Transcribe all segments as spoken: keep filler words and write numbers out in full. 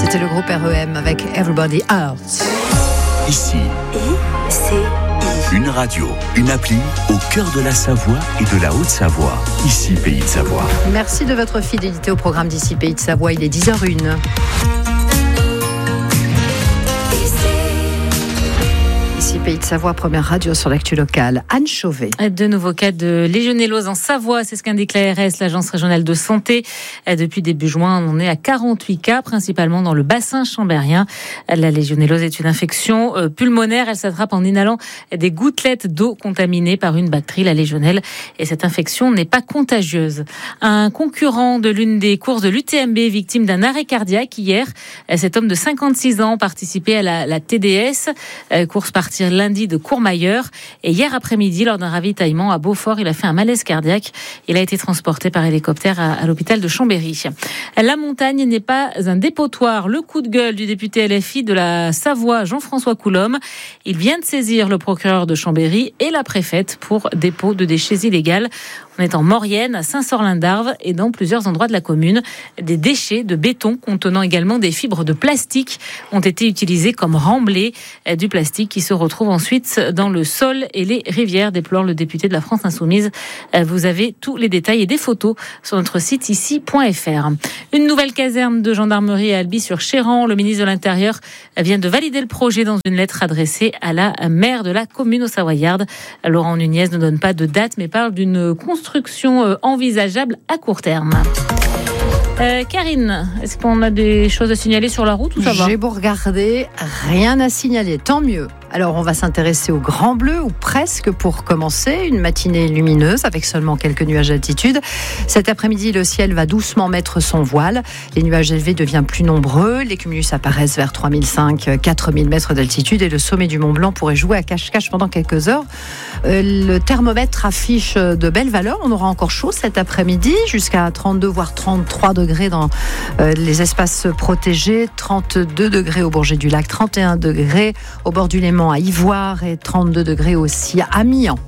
C'était le groupe R E M avec Everybody Else. Ici, I C I. une radio, une appli au cœur de la Savoie et de la Haute-Savoie. Ici, Pays de Savoie. Merci de votre fidélité au programme d'Ici Pays de Savoie. Il est dix heures une. Ici Pays de Savoie, première radio sur l'actu locale. Anne Chauvet. De nouveaux cas de légionellose en Savoie, c'est ce qu'indique l'A R S, l'Agence régionale de santé. Depuis début juin, on est à quarante-huit cas, principalement dans le bassin chambérien. La légionellose est une infection pulmonaire. Elle s'attrape en inhalant des gouttelettes d'eau contaminées par une bactérie, la légionelle. Et cette infection n'est pas contagieuse. Un concurrent de l'une des courses de l'U T M B, victime d'un arrêt cardiaque hier. Cet homme de cinquante-six ans participait à la, la T D S, course partie lundi de Courmayeur, et hier après-midi lors d'un ravitaillement à Beaufort, il a fait un malaise cardiaque. Il a été transporté par hélicoptère à, à l'hôpital de Chambéry. La montagne n'est pas un dépotoir. Le coup de gueule du député L F I de la Savoie, Jean-François Coulombe. Il vient de saisir le procureur de Chambéry et la préfète pour dépôt de déchets illégaux. On est en Maurienne, à Saint-Sorlin-d'Arve et dans plusieurs endroits de la commune. Des déchets de béton contenant également des fibres de plastique ont été utilisés comme remblai, du plastique qui se retrouve ensuite dans le sol et les rivières, déplore le député de la France Insoumise. Vous avez tous les détails et des photos sur notre site ici point f r. Une nouvelle caserne de gendarmerie à Albi-sur-Chéran. Le ministre de l'Intérieur vient de valider le projet dans une lettre adressée à la maire de la commune au Savoyarde. Laurent Nunez ne donne pas de date mais parle d'une construction envisageable à court terme. Euh, Karine, est-ce qu'on a des choses à signaler sur la route ou ça va ? J'ai beau regarder, rien à signaler, tant mieux. Alors on va s'intéresser au Grand Bleu, ou presque, pour commencer. Une matinée lumineuse avec seulement quelques nuages d'altitude. Cet après-midi, le ciel va doucement mettre son voile. Les nuages élevés deviennent plus nombreux. Les cumulus apparaissent vers trois mille cinq à quatre mille mètres d'altitude et le sommet du Mont Blanc pourrait jouer à cache-cache pendant quelques heures. Euh, le thermomètre affiche de belles valeurs. On aura encore chaud cet après-midi, jusqu'à trente-deux voire trente-trois degrés dans euh, les espaces protégés, trente-deux degrés au Bourget du Lac, trente et un degrés au bord du Léman à Ivoire et trente-deux degrés aussi à Mian.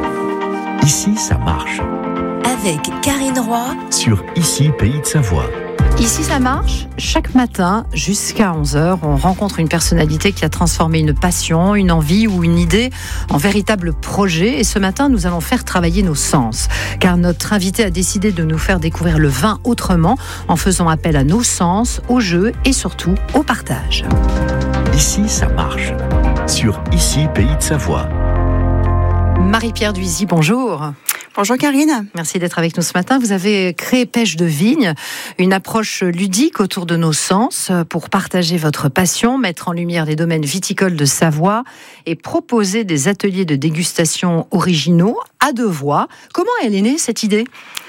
Ici, ça marche. Avec Karine Roy Sur Ici, Pays de Savoie. Ici, ça marche. Chaque matin, jusqu'à onze heures, on rencontre une personnalité qui a transformé une passion, une envie ou une idée en véritable projet. Et ce matin, nous allons faire travailler nos sens. Car notre invité a décidé de nous faire découvrir le vin autrement, en faisant appel à nos sens, au jeu et surtout au partage. Ici, ça marche. Sur Ici, Pays de Savoie. Marie-Pierre Duisy, bonjour. Bonjour Karine. Merci d'être avec nous ce matin. Vous avez créé Pêche de Vigne, une approche ludique autour de nos sens pour partager votre passion, mettre en lumière les domaines viticoles de Savoie et proposer des ateliers de dégustation originaux à deux voix. Comment elle est née cette idée ?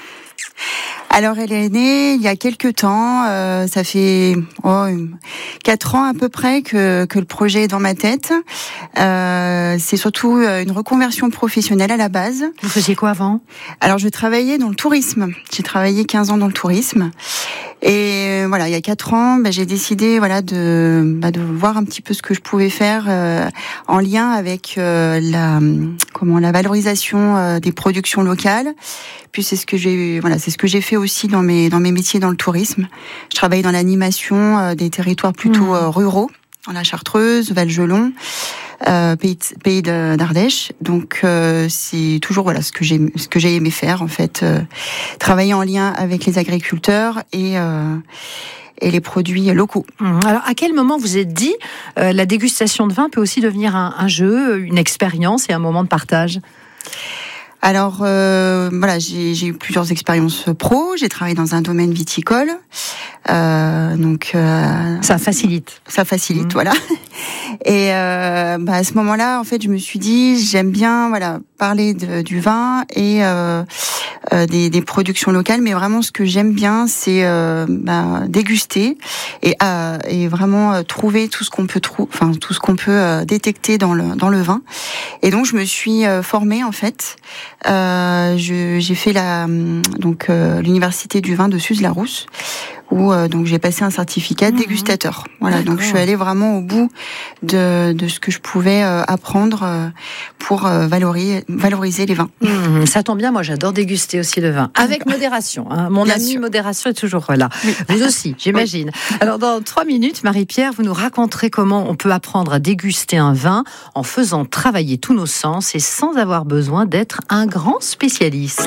Alors elle est née il y a quelques temps, euh, ça fait oh, quatre ans à peu près que, que le projet est dans ma tête. Euh, c'est surtout une reconversion professionnelle à la base. Vous faisiez quoi avant ? Alors je travaillais dans le tourisme, j'ai travaillé quinze ans dans le tourisme. Et voilà, il y a quatre ans, bah, j'ai décidé voilà de bah, de voir un petit peu ce que je pouvais faire euh, en lien avec euh, la comment la valorisation euh, des productions locales. Puis c'est ce que j'ai voilà, c'est ce que j'ai fait aussi dans mes dans mes métiers dans le tourisme. Je travaille dans l'animation euh, des territoires plutôt euh, ruraux, dans la Chartreuse, Val-Gelon. Euh, pays, de, pays de, d'Ardèche, donc euh, c'est toujours voilà ce que j'ai ce que j'ai aimé faire en fait, euh, travailler en lien avec les agriculteurs et euh, et les produits locaux. Alors à quel moment vous êtes dit euh, la dégustation de vin peut aussi devenir un, un jeu, une expérience et un moment de partage ? Alors euh, voilà, j'ai, j'ai eu plusieurs expériences pro. J'ai travaillé dans un domaine viticole, euh, donc euh, ça facilite. Ça facilite, mmh. voilà. Et euh, bah, à ce moment-là, en fait, je me suis dit, j'aime bien, voilà, parler de, du vin et euh, euh, des, des productions locales, mais vraiment, ce que j'aime bien, c'est euh, bah, déguster et, euh, et vraiment euh, trouver tout ce qu'on peut trouver, enfin tout ce qu'on peut euh, détecter dans le dans le vin. Et donc, je me suis euh, formée en fait. Euh, je, j'ai fait la donc euh, l'université du vin de Suse-la-Rousse, où euh, donc j'ai passé un certificat Mmh. dégustateur. Voilà, D'accord. donc je suis allée vraiment au bout de, de ce que je pouvais euh, apprendre euh, pour euh, valoriser, valoriser les vins. Mmh, ça tombe bien, moi j'adore déguster aussi le vin. Avec modération. Hein. Mon Bien ami sûr. modération est toujours là. Oui. Vous aussi, j'imagine. Alors dans trois minutes, Marie-Pierre, vous nous raconterez comment on peut apprendre à déguster un vin en faisant travailler tous nos sens et sans avoir besoin d'être un grand spécialiste.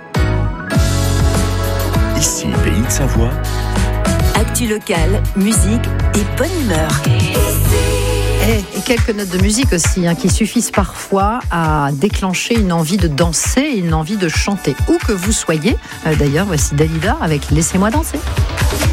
Ici, Pays de Savoie, Actu locale, musique et bonne humeur. Et, et quelques notes de musique aussi, hein, qui suffisent parfois à déclencher une envie de danser et une envie de chanter. Où que vous soyez. Euh, D'ailleurs, voici Dalida avec Laissez-moi danser.